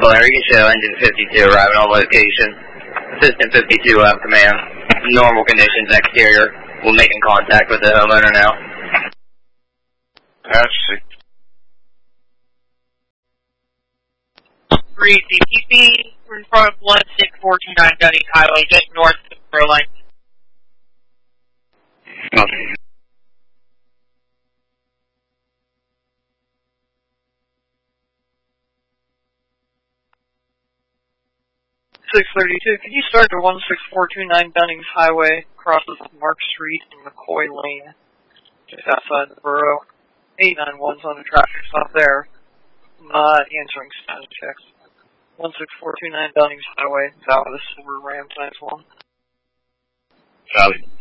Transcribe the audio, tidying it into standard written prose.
Blair, you can show engine 52 arriving on location. Assistant 52 will have command. Normal conditions, exterior. We're making contact with the homeowner now. Patch 3 DPP, we're in front of 16429 Dunning Highway, just north of Berlin. Okay. 632, can you start to 16429 Dunnings Highway, crosses Mark Street and McCoy Lane, just outside the borough. 891's on the traffic stop there. Not answering status checks. 16429 Dunnings Highway, out of the Silver Ram ×1. Charlie.